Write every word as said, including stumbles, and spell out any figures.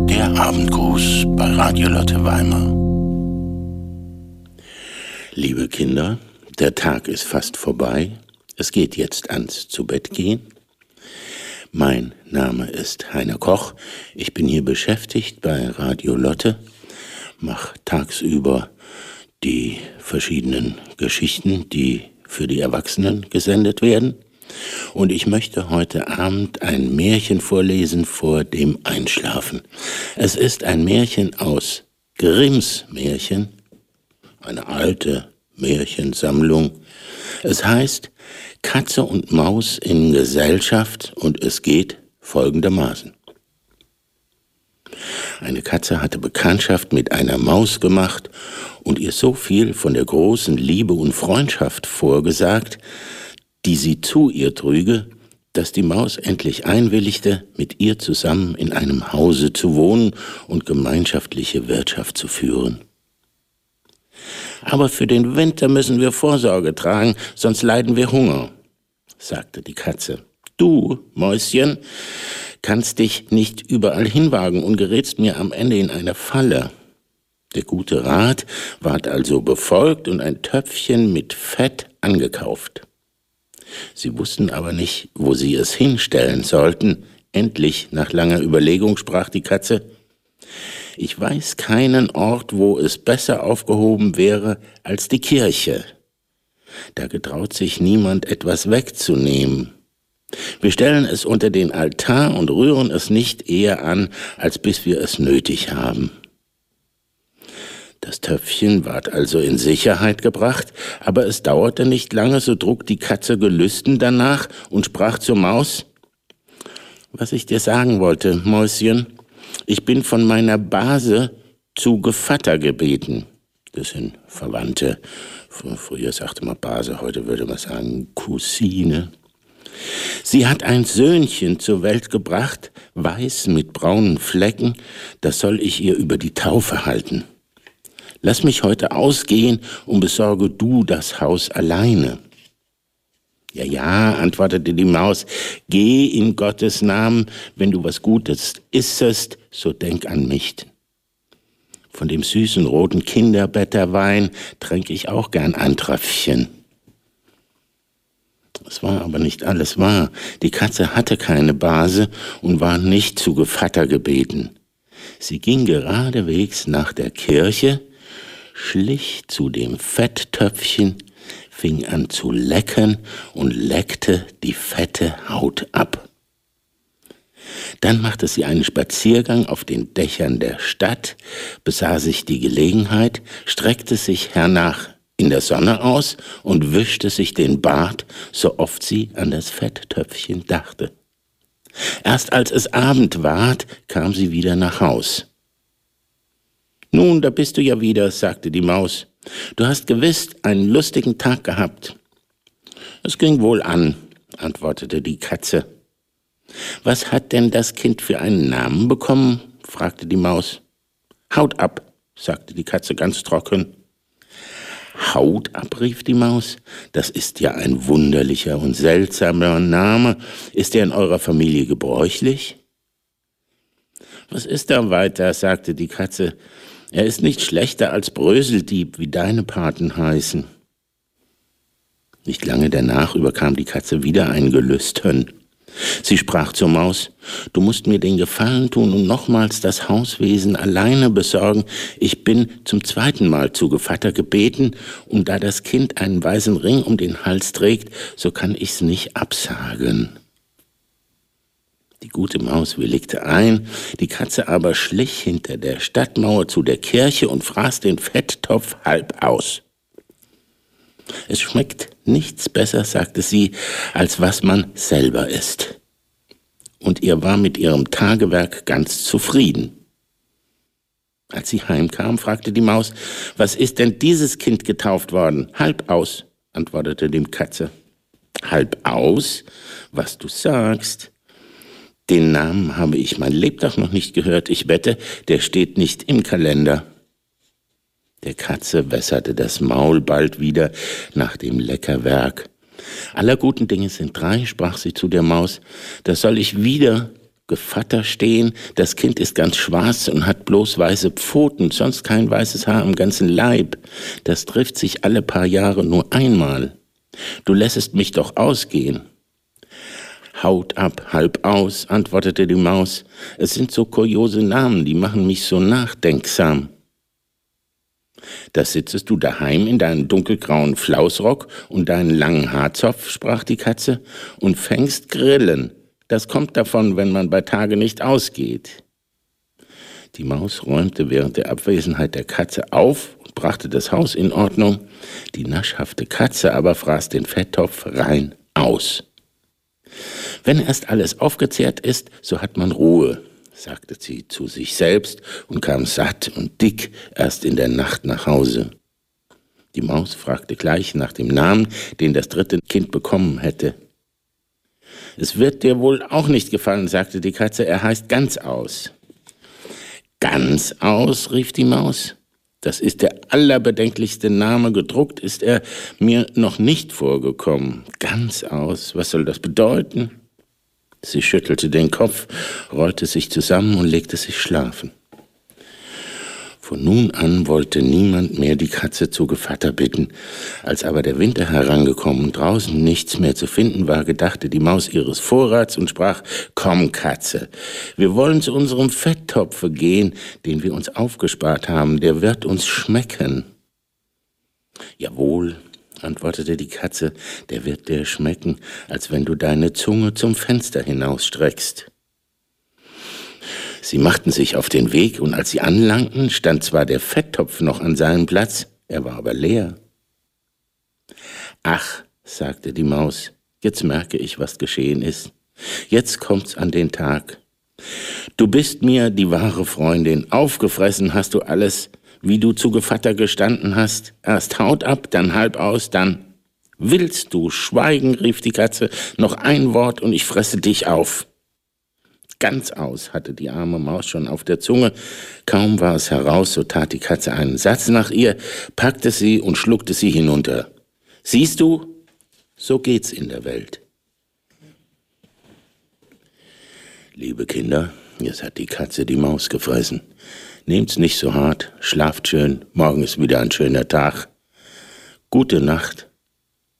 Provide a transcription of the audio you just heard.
Der Abendgruß bei Radio Lotte Weimar. Liebe Kinder, der Tag ist fast vorbei. Es geht jetzt ans Zubettgehen. Mein Name ist Heiner Koch. Ich bin hier beschäftigt bei Radio Lotte, mache tagsüber die verschiedenen Geschichten, die für die Erwachsenen gesendet werden. Und ich möchte heute Abend ein Märchen vorlesen vor dem Einschlafen. Es ist ein Märchen aus Grimms Märchen, eine alte Märchensammlung. Es heißt Katze und Maus in Gesellschaft und es geht folgendermaßen. Eine Katze hatte Bekanntschaft mit einer Maus gemacht und ihr so viel von der großen Liebe und Freundschaft vorgesagt, die sie zu ihr trüge, dass die Maus endlich einwilligte, mit ihr zusammen in einem Hause zu wohnen und gemeinschaftliche Wirtschaft zu führen. Aber für den Winter müssen wir Vorsorge tragen, sonst leiden wir Hunger, sagte die Katze. Du, Mäuschen, kannst dich nicht überall hinwagen und gerätst mir am Ende in eine Falle. Der gute Rat ward also befolgt und ein Töpfchen mit Fett angekauft. Sie wussten aber nicht, wo sie es hinstellen sollten. Endlich, nach langer Überlegung, sprach die Katze: Ich weiß keinen Ort, wo es besser aufgehoben wäre als die Kirche. Da getraut sich niemand, etwas wegzunehmen. Wir stellen es unter den Altar und rühren es nicht eher an, als bis wir es nötig haben. Das Töpfchen ward also in Sicherheit gebracht, aber es dauerte nicht lange, so trug die Katze gelüsten danach und sprach zur Maus: Was ich dir sagen wollte, Mäuschen, ich bin von meiner Base zu Gevatter gebeten. Das sind Verwandte. Früher sagte man Base, heute würde man sagen Cousine. Sie hat ein Söhnchen zur Welt gebracht, weiß mit braunen Flecken, das soll ich ihr über die Taufe halten. Lass mich heute ausgehen und besorge du das Haus alleine. Ja, ja, antwortete die Maus, geh in Gottes Namen, wenn du was Gutes issest, so denk an mich. Von dem süßen roten Kinderbetterwein tränke ich auch gern ein Tröpfchen. Es war aber nicht alles wahr. Die Katze hatte keine Base und war nicht zu Gevatter gebeten. Sie ging geradewegs nach der Kirche, schlich zu dem Fetttöpfchen, fing an zu lecken und leckte die fette Haut ab. Dann machte sie einen Spaziergang auf den Dächern der Stadt, besah sich die Gelegenheit, streckte sich hernach in der Sonne aus und wischte sich den Bart, so oft sie an das Fetttöpfchen dachte. Erst als es Abend ward, kam sie wieder nach Haus. »Nun, da bist du ja wieder«, sagte die Maus. »Du hast gewiss einen lustigen Tag gehabt.« »Es ging wohl an«, antwortete die Katze. »Was hat denn das Kind für einen Namen bekommen?« fragte die Maus. »Haut ab«, sagte die Katze ganz trocken. »Haut ab«, rief die Maus. »Das ist ja ein wunderlicher und seltsamer Name. Ist er in eurer Familie gebräuchlich?« »Was ist da weiter?«, sagte die Katze. »Er ist nicht schlechter als Bröseldieb, wie deine Paten heißen.« Nicht lange danach überkam die Katze wieder ein Gelüstern. Sie sprach zur Maus: »Du musst mir den Gefallen tun und nochmals das Hauswesen alleine besorgen. Ich bin zum zweiten Mal zu Gevatter gebeten, und da das Kind einen weißen Ring um den Hals trägt, so kann ich's nicht absagen.« Die gute Maus willigte ein, die Katze aber schlich hinter der Stadtmauer zu der Kirche und fraß den Fetttopf halb aus. »Es schmeckt nichts besser«, sagte sie, »als was man selber isst.« Und ihr war mit ihrem Tagewerk ganz zufrieden. Als sie heimkam, fragte die Maus: »Was ist denn dieses Kind getauft worden?« »Halb aus«, antwortete die Katze. »Halb aus? Was du sagst. Den Namen habe ich mein Lebtag noch nicht gehört. Ich wette, der steht nicht im Kalender.« Der Katze wässerte das Maul bald wieder nach dem Leckerwerk. »Aller guten Dinge sind drei«, sprach sie zu der Maus. »Da soll ich wieder Gevatter stehen, das Kind ist ganz schwarz und hat bloß weiße Pfoten, sonst kein weißes Haar am ganzen Leib. Das trifft sich alle paar Jahre nur einmal. Du lässest mich doch ausgehen. Haut ab, halb aus, antwortete die Maus. Es sind so kuriose Namen, die machen mich so nachdenksam. Da sitzest du daheim in deinem dunkelgrauen Flausrock und deinen langen Haarzopf, sprach die Katze, und fängst Grillen. Das kommt davon, wenn man bei Tage nicht ausgeht. Die Maus räumte während der Abwesenheit der Katze auf und brachte das Haus in Ordnung. Die naschhafte Katze aber fraß den Fetttopf rein aus. Wenn erst alles aufgezehrt ist, so hat man Ruhe, sagte sie zu sich selbst und kam satt und dick erst in der Nacht nach Hause. Die Maus fragte gleich nach dem Namen, den das dritte Kind bekommen hätte. »Es wird dir wohl auch nicht gefallen«, sagte die Katze, »er heißt Ganzaus.« »Ganzaus«, rief die Maus, »das ist der allerbedenklichste Name, gedruckt ist er mir noch nicht vorgekommen. Ganzaus, was soll das bedeuten?« Sie schüttelte den Kopf, rollte sich zusammen und legte sich schlafen. Von nun an wollte niemand mehr die Katze zu Gevatter bitten. Als aber der Winter herangekommen und draußen nichts mehr zu finden war, gedachte die Maus ihres Vorrats und sprach, »Komm, Katze, wir wollen zu unserem Fetttopfe gehen, den wir uns aufgespart haben, der wird uns schmecken.« »Jawohl«, antwortete die Katze, »der wird dir schmecken, als wenn du deine Zunge zum Fenster hinausstreckst.« Sie machten sich auf den Weg, und als sie anlangten, stand zwar der Fetttopf noch an seinem Platz, er war aber leer. »Ach«, sagte die Maus, »jetzt merke ich, was geschehen ist. Jetzt kommt's an den Tag. Du bist mir die wahre Freundin, aufgefressen hast du alles, wie du zu Gevatter gestanden hast. Erst Haut ab, dann halb aus, dann... »Willst du schweigen«, rief die Katze, »noch ein Wort und ich fresse dich auf.« Ganz aus hatte die arme Maus schon auf der Zunge. Kaum war es heraus, so tat die Katze einen Satz nach ihr, packte sie und schluckte sie hinunter. Siehst du, so geht's in der Welt. Liebe Kinder, jetzt hat die Katze die Maus gefressen. Nehmt's nicht so hart, schlaft schön, morgen ist wieder ein schöner Tag. Gute Nacht.